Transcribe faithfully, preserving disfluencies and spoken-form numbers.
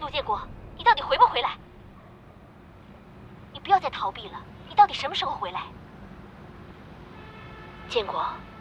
陆建国，你到底回不回来？你不要再逃避了，你到底什么时候回来？建国，